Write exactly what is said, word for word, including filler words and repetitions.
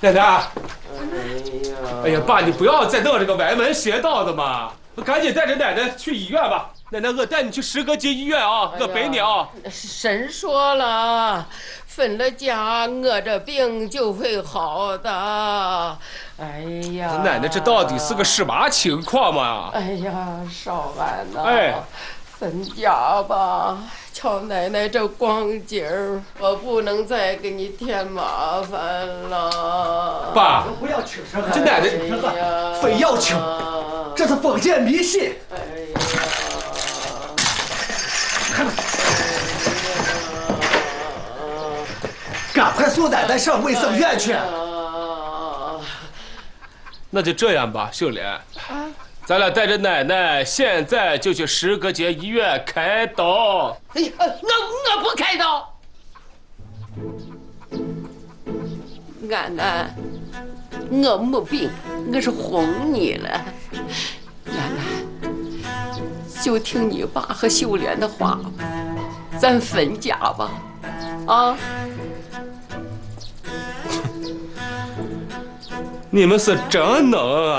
奶奶， 哎呀， 哎呀，爸，你不要再弄这个歪门邪道的嘛，赶紧带着奶奶去医院吧。奶奶，我带你去石阁街医院啊，我陪你啊。 神说了，分了家，我这病就会好的。哎呀， 奶奶，这到底是个什么情况嘛？ 哎呀，少安呐， 哎， 分家吧。瞧奶奶这光景儿，我不能再给你添麻烦了。 爸， 不要请神这奶奶非要请，这是封建迷信。 哎呀， 赶快送奶奶上卫生院去。 那就这样吧，秀莲，咱俩带着奶奶现在就去石阁街医院开刀。 哎呀，我我不开刀。安安，我没病，我是哄你了。安安，就听你爸和秀莲的话，咱分家吧，啊！ 你们是真能啊！